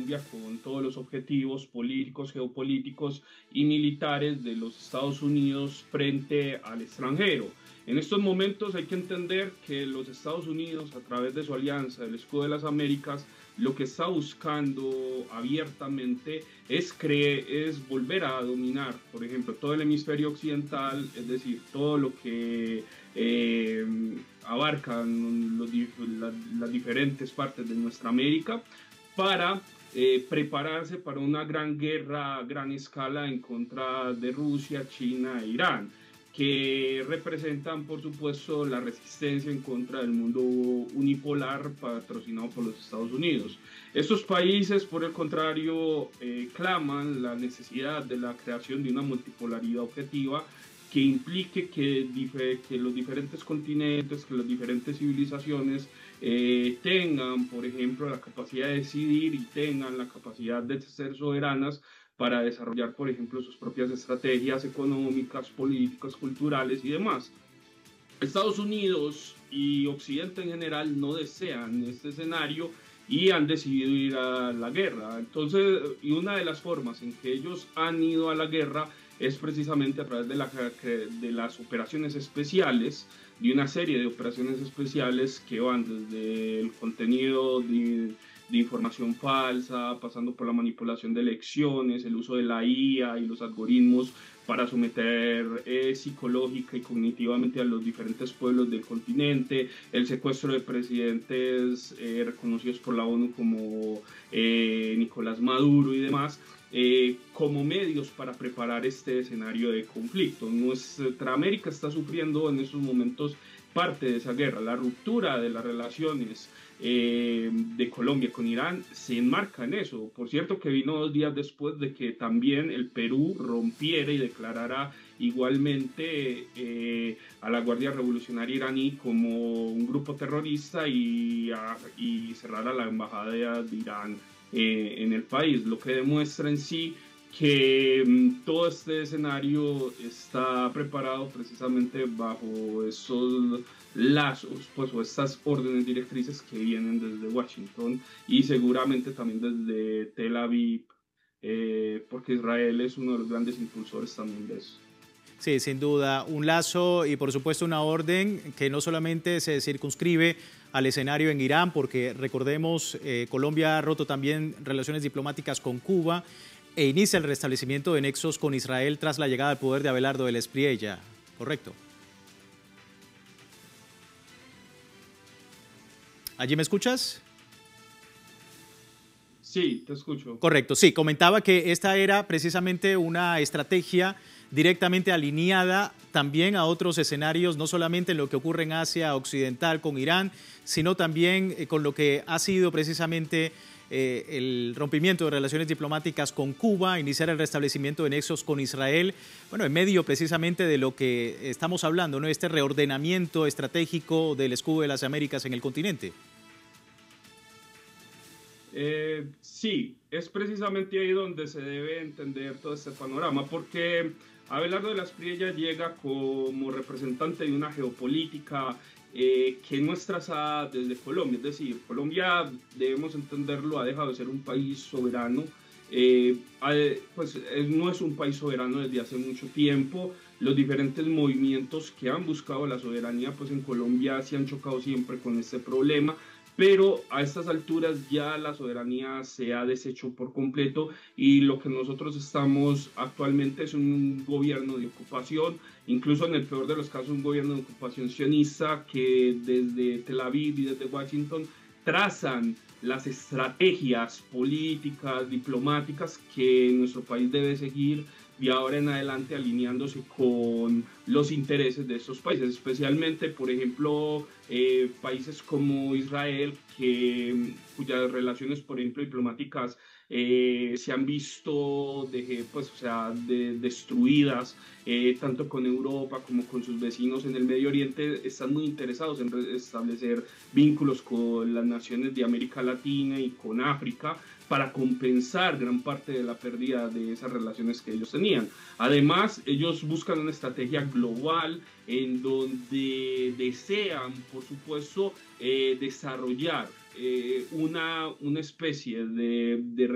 Colombia con todos los objetivos políticos, geopolíticos y militares de los Estados Unidos frente al extranjero. En estos momentos hay que entender que los Estados Unidos, a través de su alianza, el Escudo de las Américas, lo que está buscando abiertamente es volver a dominar, por ejemplo, todo el hemisferio occidental, es decir, todo lo que abarcan las diferentes partes de nuestra América, para prepararse para una gran guerra a gran escala en contra de Rusia, China e Irán, que representan, por supuesto, la resistencia en contra del mundo unipolar patrocinado por los Estados Unidos. Estos países, por el contrario, claman la necesidad de la creación de una multipolaridad objetiva que implique que los diferentes continentes, que las diferentes civilizaciones tengan, por ejemplo, la capacidad de decidir y tengan la capacidad de ser soberanas para desarrollar, por ejemplo, sus propias estrategias económicas, políticas, culturales y demás. Estados Unidos y Occidente en general no desean este escenario y han decidido ir a la guerra. Entonces, y una de las formas en que ellos han ido a la guerra es precisamente a través de las operaciones especiales, de una serie de operaciones especiales que van desde el contenido de información falsa, pasando por la manipulación de elecciones, el uso de la IA y los algoritmos para someter psicológica y cognitivamente a los diferentes pueblos del continente, el secuestro de presidentes reconocidos por la ONU como Nicolás Maduro y demás, como medios para preparar este escenario de conflicto. Nuestra América está sufriendo en estos momentos parte de esa guerra. La ruptura de las relaciones de Colombia con Irán se enmarca en eso. Por cierto, que vino 2 días después de que también el Perú rompiera y declarara igualmente a la Guardia Revolucionaria iraní como un grupo terrorista y cerrara la embajada de Irán en el país, lo que demuestra en sí que todo este escenario está preparado precisamente bajo esos lazos, pues, o estas órdenes directrices que vienen desde Washington y seguramente también desde Tel Aviv, porque Israel es uno de los grandes impulsores también de eso. Sí, sin duda, un lazo y por supuesto una orden que no solamente se circunscribe al escenario en Irán, porque recordemos, Colombia ha roto también relaciones diplomáticas con Cuba e inicia el restablecimiento de nexos con Israel tras la llegada al poder de Abelardo del Espriella, ¿correcto? ¿Allí me escuchas? Sí, te escucho. Correcto, sí, comentaba que esta era precisamente una estrategia directamente alineada también a otros escenarios, no solamente en lo que ocurre en Asia Occidental con Irán, sino también con lo que ha sido precisamente el rompimiento de relaciones diplomáticas con Cuba, iniciar el restablecimiento de nexos con Israel, bueno, en medio precisamente de lo que estamos hablando, ¿no? Este reordenamiento estratégico del Escudo de las Américas en el continente. Sí, es precisamente ahí donde se debe entender todo este panorama, porque Abelardo de la Espriella llega como representante de una geopolítica que no es trazada desde Colombia, es decir, Colombia, debemos entenderlo, ha dejado de ser un país soberano, pues no es un país soberano desde hace mucho tiempo. Los diferentes movimientos que han buscado la soberanía, pues en Colombia se han chocado siempre con este problema, pero a estas alturas ya la soberanía se ha deshecho por completo y lo que nosotros estamos actualmente es un gobierno de ocupación, incluso en el peor de los casos un gobierno de ocupación sionista que desde Tel Aviv y desde Washington trazan las estrategias políticas, diplomáticas que nuestro país debe seguir de ahora en adelante, alineándose con los intereses de estos países, especialmente, por ejemplo, países como Israel, cuyas relaciones, por ejemplo, diplomáticas se han visto pues, o sea, destruidas, tanto con Europa como con sus vecinos en el Medio Oriente. Están muy interesados en establecer vínculos con las naciones de América Latina y con África para compensar gran parte de la pérdida de esas relaciones que ellos tenían. Además, ellos buscan una estrategia global en donde desean, por supuesto, desarrollar una especie de